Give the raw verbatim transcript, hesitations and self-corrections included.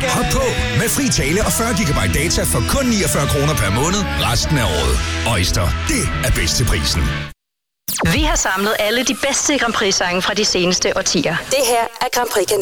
Hop på med fri tale og fyrre gigabyte data for kun niogfyrre kroner per måned resten af året. Oyster, det er bedst til prisen. Vi har samlet alle de bedste Grand Prix-sange fra de seneste årtier. Det her er Grand Prix.